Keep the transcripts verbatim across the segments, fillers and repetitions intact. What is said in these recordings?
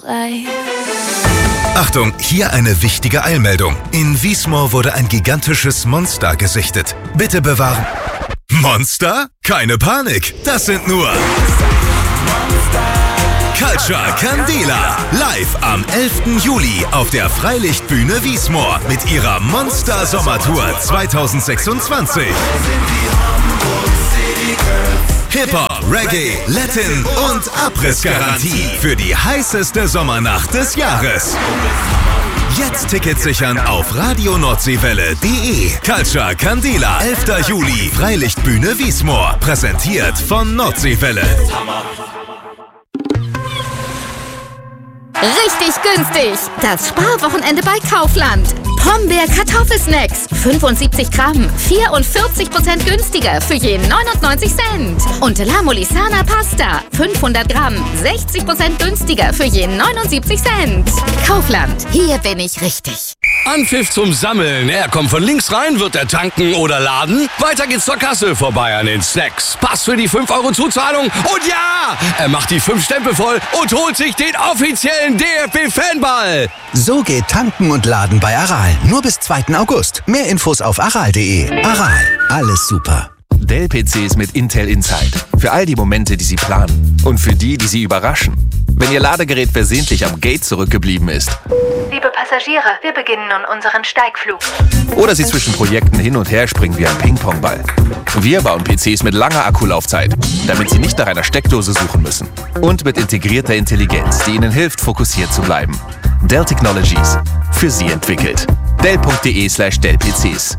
life. Achtung, hier eine wichtige Eilmeldung. In Wiesmoor wurde ein gigantisches Monster gesichtet. Bitte bewahren... Monster? Keine Panik, das sind nur... Culture Candela. Live am elften Juli auf der Freilichtbühne Wiesmoor mit ihrer Monster-Sommertour zwanzig sechsundzwanzig. Hip-Hop, Reggae, Latin und Abrissgarantie für die heißeste Sommernacht des Jahres. Jetzt Tickets sichern auf radio nordseewelle punkt de. Culture Candela, elften Juli, Freilichtbühne Wiesmoor. Präsentiert von Nordseewelle. Richtig günstig! Das Sparwochenende bei Kaufland. Pombeer Kartoffelsnacks. fünfundsiebzig Gramm. vierundvierzig Prozent günstiger für je neunundneunzig Cent. Und La Molisana Pasta. fünfhundert Gramm. sechzig Prozent günstiger für je neunundsiebzig Cent. Kaufland. Hier bin ich richtig. Anpfiff zum Sammeln. Er kommt von links rein, wird er tanken oder laden. Weiter geht's zur Kasse, vorbei an den Snacks. Pass für die fünf Euro Zuzahlung. Und ja, er macht die fünf Stempel voll und holt sich den offiziellen D F B-Fanball. So geht tanken und laden bei Aral. Nur bis zweiten August. Mehr Infos auf aral punkt de. Aral. Alles super. Dell-P Cs mit Intel Inside. Für all die Momente, die Sie planen. Und für die, die Sie überraschen. Wenn Ihr Ladegerät versehentlich am Gate zurückgeblieben ist. Liebe Passagiere, wir beginnen nun unseren Steigflug. Oder Sie zwischen Projekten hin und her springen wie ein Ping-Pong-Ball. Wir bauen P Cs mit langer Akkulaufzeit, damit Sie nicht nach einer Steckdose suchen müssen. Und mit integrierter Intelligenz, die Ihnen hilft, fokussiert zu bleiben. Dell Technologies. Für Sie entwickelt. dell punkt de slash Dell P Cs.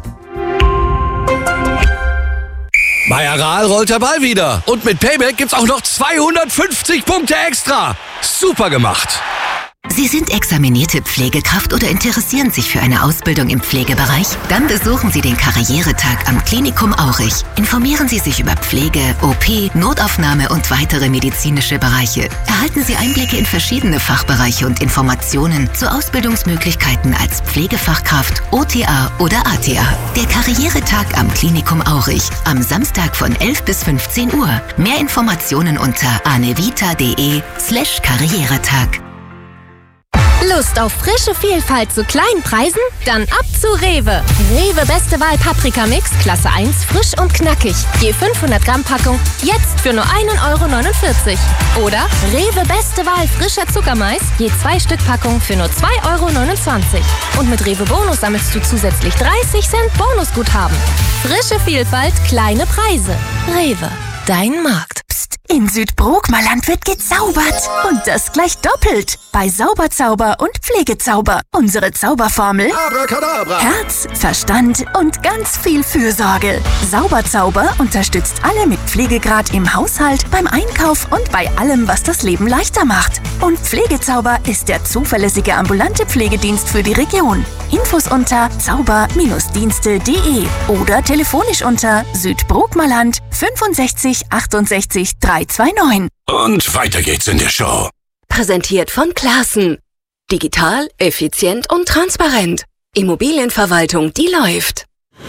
Bei Aral rollt der Ball wieder. Und mit Payback gibt's auch noch zweihundertfünfzig Punkte extra. Super gemacht. Sie sind examinierte Pflegekraft oder interessieren sich für eine Ausbildung im Pflegebereich? Dann besuchen Sie den Karrieretag am Klinikum Aurich. Informieren Sie sich über Pflege, O P, Notaufnahme und weitere medizinische Bereiche. Erhalten Sie Einblicke in verschiedene Fachbereiche und Informationen zu Ausbildungsmöglichkeiten als Pflegefachkraft, O T A oder A T A. Der Karrieretag am Klinikum Aurich. Am Samstag von elf bis fünfzehn Uhr. Mehr Informationen unter anevita.de slash Karrieretag. Lust auf frische Vielfalt zu kleinen Preisen? Dann ab zu Rewe. Rewe Beste Wahl Paprika-Mix, Klasse eins, frisch und knackig. Je fünfhundert Gramm Packung, jetzt für nur ein Euro neunundvierzig. Oder Rewe Beste Wahl frischer Zuckermais, je zwei Stück Packung für nur zwei Euro neunundzwanzig. Und mit Rewe Bonus sammelst du zusätzlich dreißig Cent Bonusguthaben. Frische Vielfalt, kleine Preise. Rewe, dein Markt. Psst, in Südbrookmerland wird gezaubert. Und das gleich doppelt. Bei Sauberzauber und Pflegezauber. Unsere Zauberformel: Abracadabra. Herz, Verstand und ganz viel Fürsorge. Sauberzauber unterstützt alle mit Pflegegrad im Haushalt, beim Einkauf und bei allem, was das Leben leichter macht. Und Pflegezauber ist der zuverlässige ambulante Pflegedienst für die Region. Infos unter zauber Dienste punkt de oder telefonisch unter Südbrookmerland fünfundsechzig achtundsechzig dreihundertneunundzwanzig. Und weiter geht's in der Show. Präsentiert von Classen. Digital, effizient und transparent. Immobilienverwaltung, die läuft.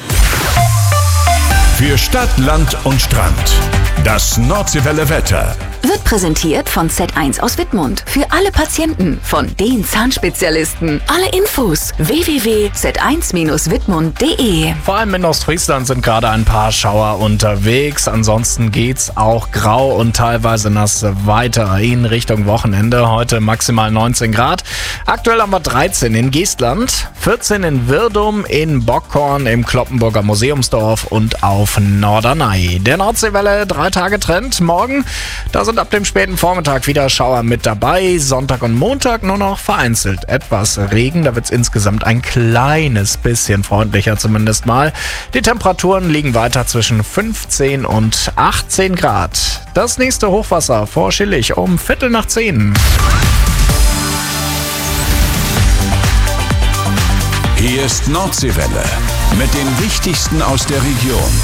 Für Stadt, Land und Strand. Das Nordseewelle Wetter. Wird präsentiert von Z eins aus Wittmund. Für alle Patienten von den Zahnspezialisten. Alle Infos w w w punkt z eins wittmund punkt de. Vor allem in Ostfriesland sind gerade ein paar Schauer unterwegs. Ansonsten geht's auch grau und teilweise nass weiter in Richtung Wochenende. Heute maximal neunzehn Grad. Aktuell haben wir dreizehn in Geestland, vierzehn in Wirdum, in Bockhorn, im Kloppenburger Museumsdorf und auf Norderney. Der Nordseewelle drei Tage Trend. Morgen, da sind ab dem späten Vormittag wieder Schauer mit dabei. Sonntag und Montag nur noch vereinzelt etwas Regen. Da wird es insgesamt ein kleines bisschen freundlicher zumindest mal. Die Temperaturen liegen weiter zwischen fünfzehn und achtzehn Grad. Das nächste Hochwasser vor Schillig um Viertel nach zehn. Hier ist Nordseewelle mit dem Wichtigsten aus der Region.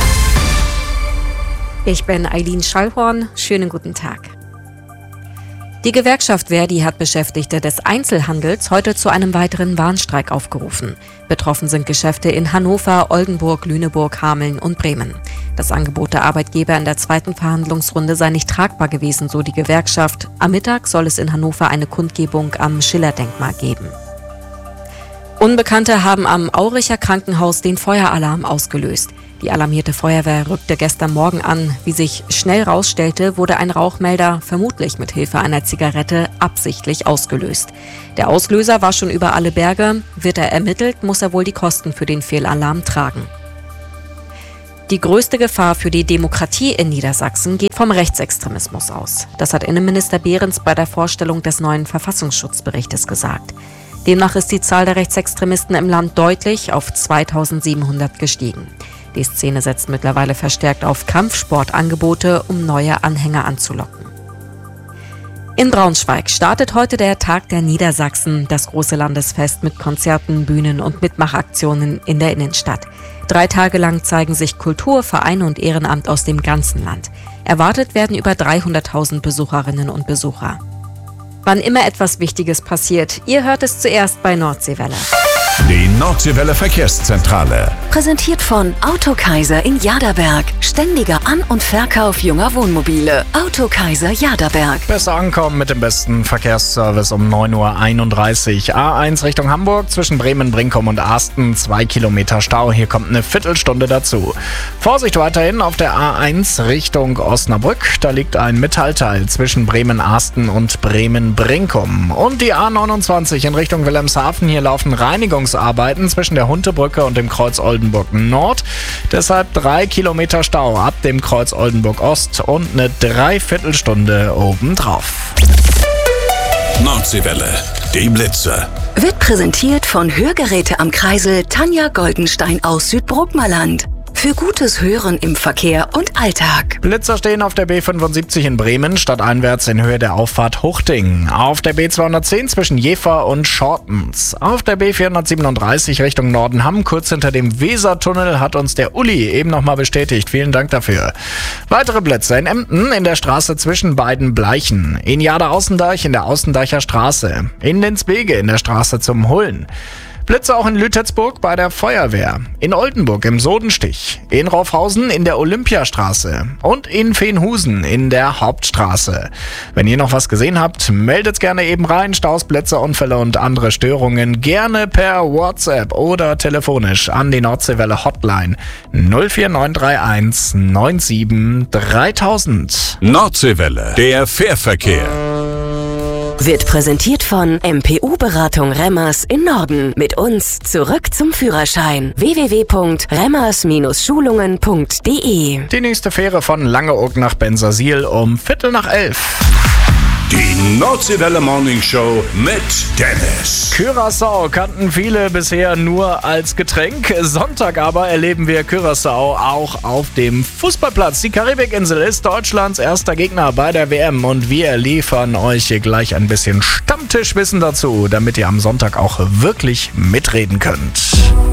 Ich bin Eileen Schallhorn. Schönen guten Tag. Die Gewerkschaft Verdi hat Beschäftigte des Einzelhandels heute zu einem weiteren Warnstreik aufgerufen. Betroffen sind Geschäfte in Hannover, Oldenburg, Lüneburg, Hameln und Bremen. Das Angebot der Arbeitgeber in der zweiten Verhandlungsrunde sei nicht tragbar gewesen, so die Gewerkschaft. Am Mittag soll es in Hannover eine Kundgebung am Schiller-Denkmal geben. Unbekannte haben am Auricher Krankenhaus den Feueralarm ausgelöst. Die alarmierte Feuerwehr rückte gestern Morgen an. Wie sich schnell rausstellte, wurde ein Rauchmelder, vermutlich mit Hilfe einer Zigarette, absichtlich ausgelöst. Der Auslöser war schon über alle Berge. Wird er ermittelt, muss er wohl die Kosten für den Fehlalarm tragen. Die größte Gefahr für die Demokratie in Niedersachsen geht vom Rechtsextremismus aus. Das hat Innenminister Behrens bei der Vorstellung des neuen Verfassungsschutzberichtes gesagt. Demnach ist die Zahl der Rechtsextremisten im Land deutlich auf zweitausendsiebenhundert gestiegen. Die Szene setzt mittlerweile verstärkt auf Kampfsportangebote, um neue Anhänger anzulocken. In Braunschweig startet heute der Tag der Niedersachsen, das große Landesfest mit Konzerten, Bühnen und Mitmachaktionen in der Innenstadt. Drei Tage lang zeigen sich Kultur, Vereine und Ehrenamt aus dem ganzen Land. Erwartet werden über dreihunderttausend Besucherinnen und Besucher. Wann immer etwas Wichtiges passiert, ihr hört es zuerst bei Nordseewelle. Die Nordseewelle Verkehrszentrale. Präsentiert von Autokaiser in Jaderberg. Ständiger An- und Verkauf junger Wohnmobile. Autokaiser Jaderberg. Besser ankommen mit dem besten Verkehrsservice um neun Uhr einunddreißig. A eins Richtung Hamburg zwischen Bremen, Brinkum und Asten. Zwei Kilometer Stau. Hier kommt eine Viertelstunde dazu. Vorsicht weiterhin auf der A eins Richtung Osnabrück. Da liegt ein Metallteil zwischen Bremen-Asten und Bremen-Brinkum. Und die A neunundzwanzig in Richtung Wilhelmshaven. Hier laufen Reinigungsarbeiten zwischen der Huntebrücke und dem Kreuz Oldenburg Nord. Deshalb drei Kilometer Stau ab dem Kreuz Oldenburg Ost und eine Dreiviertelstunde obendrauf. Nordseewelle, die Blitze. Wird präsentiert von Hörgeräte am Kreisel Tanja Goldenstein aus Südbruckmerland. Für gutes Hören im Verkehr und Alltag. Blitzer stehen auf der B fünfundsiebzig in Bremen, stadteinwärts in Höhe der Auffahrt Huchting. Auf der B zweihundertzehn zwischen Jever und Schortens. Auf der B vierhundertsiebenunddreißig Richtung Nordenham, kurz hinter dem Wesertunnel, hat uns der Uli eben nochmal bestätigt. Vielen Dank dafür. Weitere Blitzer in Emden in der Straße zwischen beiden Bleichen. In Jade-Außendeich in der Außendeicher Straße. In Lenzbege in der Straße zum Hullen. Blitze auch in Lütetzburg bei der Feuerwehr, in Oldenburg im Sodenstich, in Raufhausen in der Olympiastraße und in Veenhusen in der Hauptstraße. Wenn ihr noch was gesehen habt, meldet gerne eben rein. Staus, Blitze, Unfälle und andere Störungen gerne per WhatsApp oder telefonisch an die Nordseewelle Hotline null vier neun drei eins neun sieben dreitausend. Nordseewelle, der Fährverkehr. Wird präsentiert von M P U-Beratung Remmers in Norden. Mit uns zurück zum Führerschein. w w w punkt remmers Schulungen punkt d e. Die nächste Fähre von Langeoog nach Bensersiel um Viertel nach elf. Die Nordseewelle Morning Show mit Dennis. Curaçao kannten viele bisher nur als Getränk. Sonntag aber erleben wir Curaçao auch auf dem Fußballplatz. Die Karibikinsel ist Deutschlands erster Gegner bei der W M und wir liefern euch hier gleich ein bisschen Stammtischwissen dazu, damit ihr am Sonntag auch wirklich mitreden könnt.